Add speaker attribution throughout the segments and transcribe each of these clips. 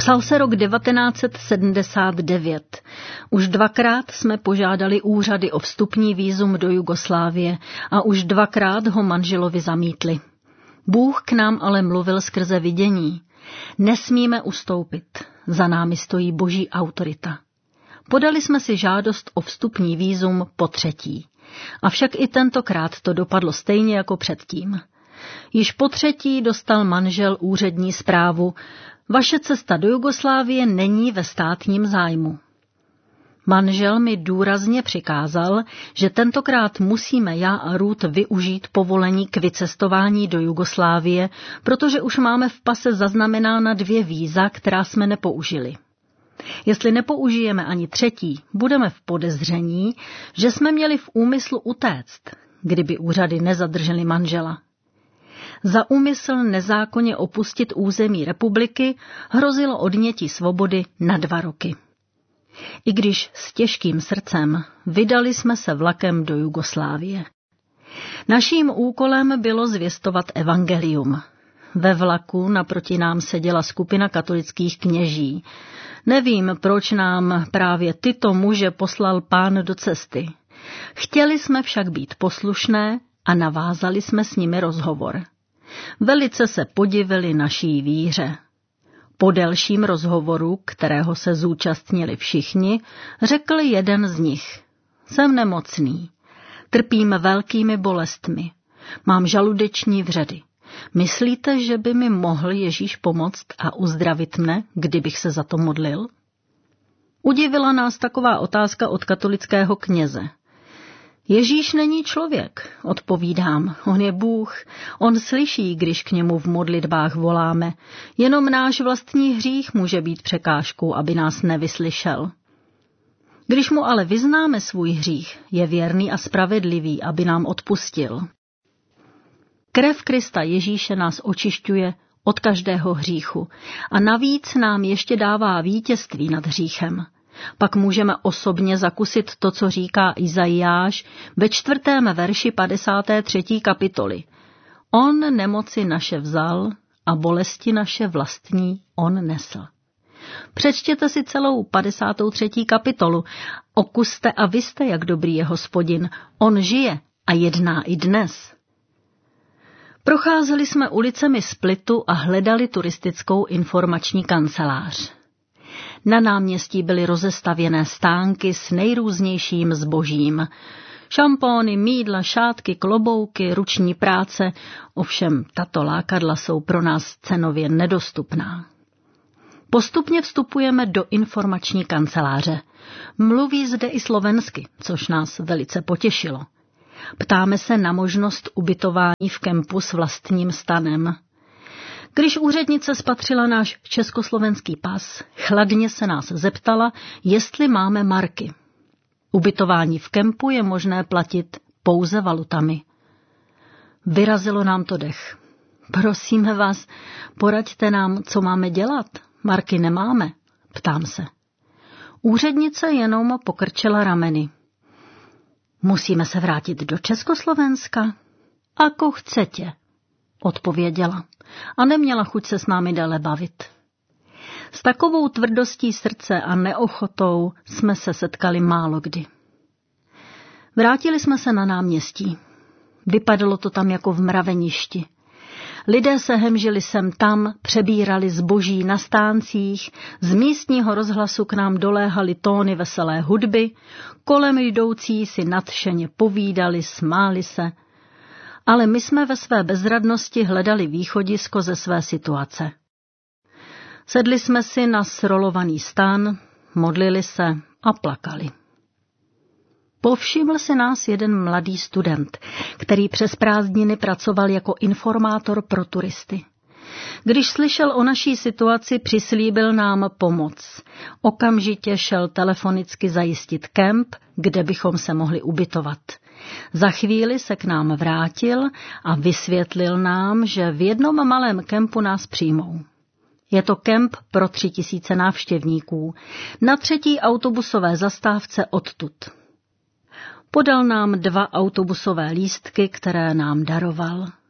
Speaker 1: Psal se rok 1979. Už 2krát jsme požádali úřady o vstupní vízum do Jugoslávie a už 2krát ho manželovi zamítli. Bůh k nám ale mluvil skrze vidění. Nesmíme ustoupit, za námi stojí boží autorita. Podali jsme si žádost o vstupní vízum po 3. Avšak i tentokrát to dopadlo stejně jako předtím. Již po 3. dostal manžel úřední zprávu: vaše cesta do Jugoslávie není ve státním zájmu. Manžel mi důrazně přikázal, že tentokrát musíme já a Ruth využít povolení k vycestování do Jugoslávie, protože už máme v pase zaznamenána 2 víza, která jsme nepoužili. Jestli nepoužijeme ani 3., budeme v podezření, že jsme měli v úmyslu utéct, kdyby úřady nezadržely manžela. Za úmysl nezákonně opustit území republiky hrozilo odnětí svobody na 2 roky. I když s těžkým srdcem vydali jsme se vlakem do Jugoslávie. Naším úkolem bylo zvěstovat evangelium. Ve vlaku naproti nám seděla skupina katolických kněží. Nevím, proč nám právě tyto muže poslal Pán do cesty. Chtěli jsme však být poslušné a navázali jsme s nimi rozhovor. Velice se podivili naší víře. Po delším rozhovoru, kterého se zúčastnili všichni, řekl jeden z nich: jsem nemocný, trpím velkými bolestmi, mám žaludeční vředy. Myslíte, že by mi mohl Ježíš pomoct a uzdravit mne, kdybych se za to modlil? Udivila nás taková otázka od katolického kněze. Ježíš není člověk, odpovídám, on je Bůh, on slyší, když k němu v modlitbách voláme, jenom náš vlastní hřích může být překážkou, aby nás nevyslyšel. Když mu ale vyznáme svůj hřích, je věrný a spravedlivý, aby nám odpustil. Krev Krista Ježíše nás očišťuje od každého hříchu a navíc nám ještě dává vítězství nad hříchem. Pak můžeme osobně zakusit to, co říká Izajáš ve 4. verši 53. kapitoly. On nemoci naše vzal a bolesti naše vlastní on nesl. Přečtěte si celou 53. kapitolu. Okuste a vyste, jak dobrý je Hospodin. On žije a jedná i dnes. Procházeli jsme ulicemi Splitu a hledali turistickou informační kancelář. Na náměstí byly rozestavěné stánky s nejrůznějším zbožím. Šampóny, mýdla, šátky, klobouky, ruční práce, ovšem tato lákadla jsou pro nás cenově nedostupná. Postupně vstupujeme do informační kanceláře. Mluví zde i slovensky, což nás velice potěšilo. Ptáme se na možnost ubytování v kempu s vlastním stanem. Když úřednice spatřila náš československý pas, chladně se nás zeptala, jestli máme marky. Ubytování v kempu je možné platit pouze valutami. Vyrazilo nám to dech. Prosíme vás, poraďte nám, co máme dělat. Marky nemáme, ptám se. Úřednice jenom pokrčila rameny. Musíme se vrátit do Československa? Ako chcete, odpověděla a neměla chuť se s námi dále bavit. S takovou tvrdostí srdce a neochotou jsme se setkali málo kdy. Vrátili jsme se na náměstí. Vypadalo to tam jako v mraveništi. Lidé se hemžili sem tam, přebírali zboží na stáncích, z místního rozhlasu k nám doléhaly tóny veselé hudby, kolem jdoucí si nadšeně povídali, smáli se. Ale my jsme ve své bezradnosti hledali východisko ze své situace. Sedli jsme si na srolovaný stán, modlili se a plakali. Povšiml si nás jeden mladý student, který přes prázdniny pracoval jako informátor pro turisty. Když slyšel o naší situaci, přislíbil nám pomoc. Okamžitě šel telefonicky zajistit kemp, kde bychom se mohli ubytovat. Za chvíli se k nám vrátil a vysvětlil nám, že v jednom malém kempu nás přijmou. Je to kemp pro 3000 návštěvníků, na 3. autobusové zastávce odtud. Podal nám 2 autobusové lístky, které nám daroval.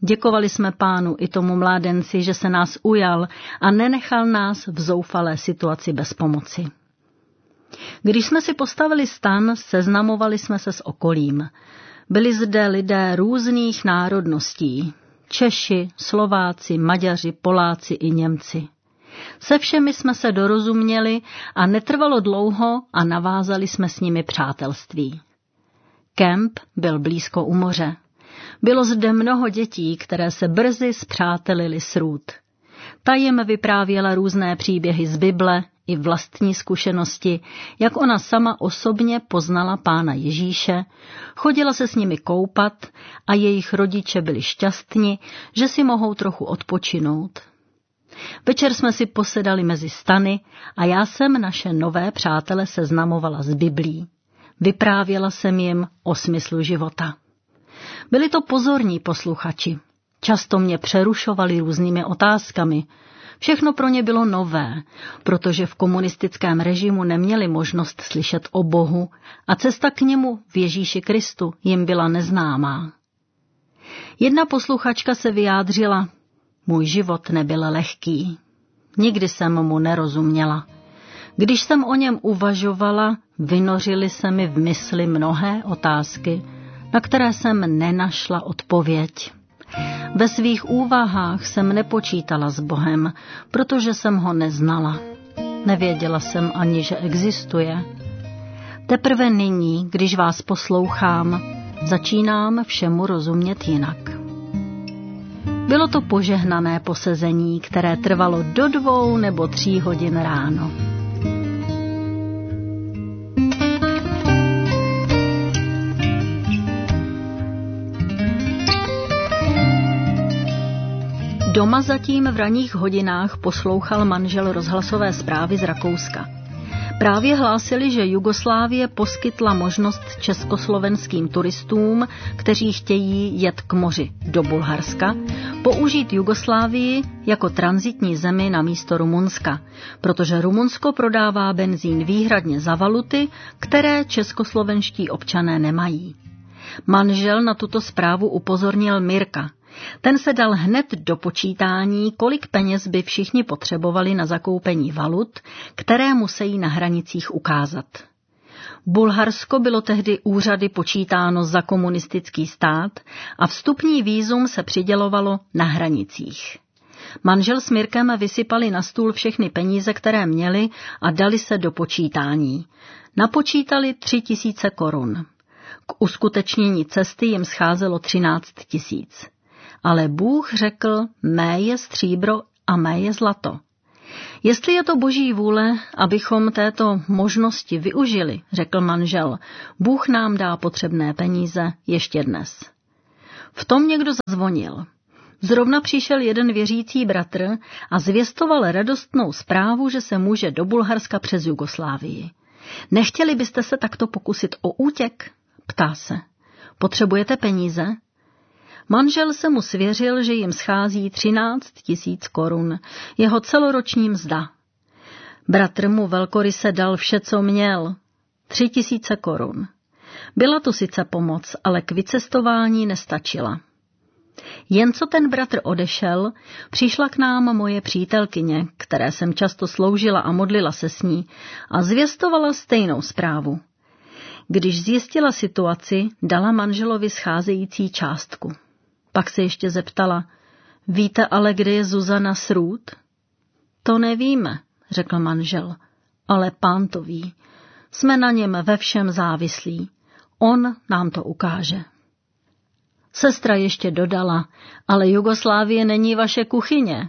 Speaker 1: Děkovali jsme Pánu i tomu mládenci, že se nás ujal a nenechal nás v zoufalé situaci bez pomoci. Když jsme si postavili stan, seznamovali jsme se s okolím. Byli zde lidé různých národností. Češi, Slováci, Maďaři, Poláci i Němci. Se všemi jsme se dorozuměli a netrvalo dlouho a navázali jsme s nimi přátelství. Kemp byl blízko u moře. Bylo zde mnoho dětí, které se brzy spřátelily s Ruth. Ta jim vyprávěla různé příběhy z Bible i vlastní zkušenosti, jak ona sama osobně poznala Pána Ježíše, chodila se s nimi koupat a jejich rodiče byli šťastní, že si mohou trochu odpočinout. Večer jsme si posedali mezi stany a já jsem naše nové přátele seznamovala s Biblí. Vyprávěla jsem jim o smyslu života. Byli to pozorní posluchači. Často mě přerušovali různými otázkami. Všechno pro ně bylo nové, protože v komunistickém režimu neměli možnost slyšet o Bohu a cesta k němu v Ježíši Kristu jim byla neznámá. Jedna posluchačka se vyjádřila: můj život nebyl lehký. Nikdy jsem mu nerozuměla. Když jsem o něm uvažovala, vynořily se mi v mysli mnohé otázky, na které jsem nenašla odpověď. Ve svých úvahách jsem nepočítala s Bohem, protože jsem ho neznala. Nevěděla jsem ani, že existuje. Teprve nyní, když vás poslouchám, začínám všemu rozumět jinak. Bylo to požehnané posezení, které trvalo do 2 nebo 3 hodin ráno. Doma zatím v ranních hodinách poslouchal manžel rozhlasové zprávy z Rakouska. Právě hlásili, že Jugoslávie poskytla možnost československým turistům, kteří chtějí jet k moři do Bulharska, použít Jugoslávii jako tranzitní zemi na místo Rumunska, protože Rumunsko prodává benzín výhradně za valuty, které českoslovenští občané nemají. Manžel na tuto zprávu upozornil Mirka. Ten se dal hned do počítání, kolik peněz by všichni potřebovali na zakoupení valut, které musí na hranicích ukázat. Bulharsko bylo tehdy úřady počítáno za komunistický stát a vstupní vízum se přidělovalo na hranicích. Manžel s Mirkem vysypali na stůl všechny peníze, které měli, a dali se do počítání. Napočítali 3000 korun. K uskutečnění cesty jim scházelo 13 000. Ale Bůh řekl: mé je stříbro a mé je zlato. Jestli je to Boží vůle, abychom této možnosti využili, řekl manžel, Bůh nám dá potřebné peníze ještě dnes. V tom někdo zazvonil. Zrovna přišel jeden věřící bratr a zvěstoval radostnou zprávu, že se může do Bulharska přes Jugoslávii. Nechtěli byste se takto pokusit o útěk? Ptá se. Potřebujete peníze? Manžel se mu svěřil, že jim schází 13 000 korun, jeho celoroční mzda. Bratr mu velkoryse dal vše, co měl, 3 000 korun. Byla to sice pomoc, ale k vycestování nestačila. Jen co ten bratr odešel, přišla k nám moje přítelkyně, které jsem často sloužila a modlila se s ní, a zvěstovala stejnou zprávu. Když zjistila situaci, dala manželovi scházející částku. Pak se ještě zeptala: víte ale, kde je Zuzana s Ruth? To nevíme, řekl manžel, ale Pán to ví. Jsme na něm ve všem závislí. On nám to ukáže. Sestra ještě dodala: ale Jugoslávie není vaše kuchyně.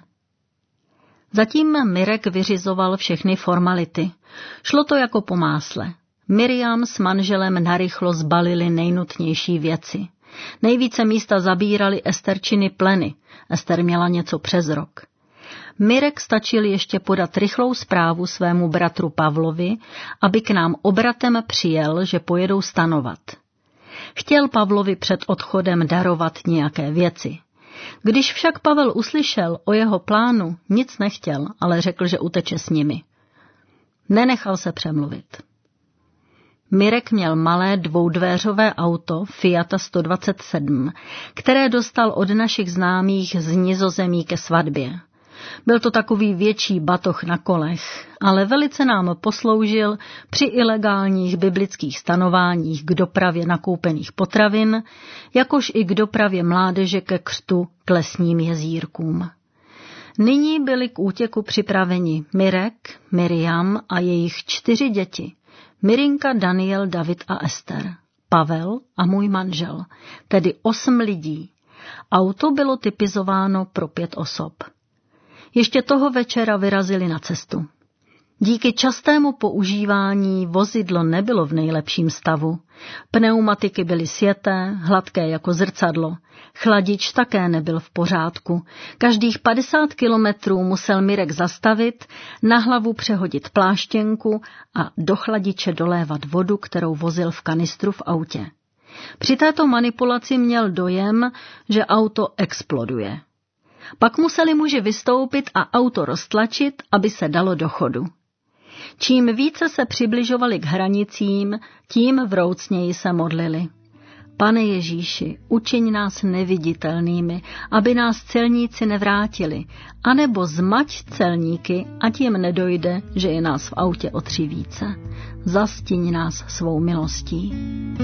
Speaker 1: Zatím Mirek vyřizoval všechny formality. Šlo to jako po másle. Miriam s manželem narychlo zbalili nejnutnější věci. Nejvíce místa zabírali Esterčiny pleny. Ester měla něco přes rok. Mirek stačil ještě podat rychlou zprávu svému bratru Pavlovi, aby k nám obratem přijel, že pojedou stanovat. Chtěl Pavlovi před odchodem darovat nějaké věci. Když však Pavel uslyšel o jeho plánu, nic nechtěl, ale řekl, že uteče s nimi. Nenechal se přemluvit. Mirek měl malé dvoudvéřové auto Fiata 127, které dostal od našich známých z Nizozemí ke svatbě. Byl to takový větší batoh na kolech, ale velice nám posloužil při ilegálních biblických stanováních k dopravě nakoupených potravin, jakož i k dopravě mládeže ke křtu k lesním jezírkům. Nyní byli k útěku připraveni Mirek, Miriam a jejich 4 děti, Mirinka, Daniel, David a Ester, Pavel a můj manžel, tedy 8 lidí. Auto bylo typizováno pro 5 osob. Ještě toho večera vyrazili na cestu. Díky častému používání vozidlo nebylo v nejlepším stavu. Pneumatiky byly sjeté, hladké jako zrcadlo. Chladič také nebyl v pořádku. Každých 50 kilometrů musel Mirek zastavit, na hlavu přehodit pláštěnku a do chladiče dolévat vodu, kterou vozil v kanistru v autě. Při této manipulaci měl dojem, že auto exploduje. Pak museli muži vystoupit a auto roztlačit, aby se dalo do chodu. Čím více se přibližovali k hranicím, tím vroucněji se modlili. Pane Ježíši, učiň nás neviditelnými, aby nás celníci nevrátili, anebo zmať celníky, ať jim nedojde, že je nás v autě o 3 více. Zastiň nás svou milostí.